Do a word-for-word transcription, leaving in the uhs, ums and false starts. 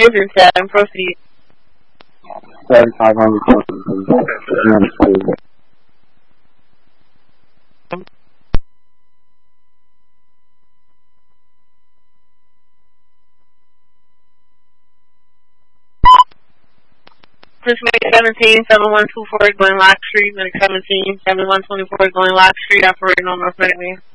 Soldier seven, proceed. thirty-five hundred This Medic seventeen, seven one two four going Lock Street, Medic seventeen, seven one two four going Lock Street, operating on North Medic Main.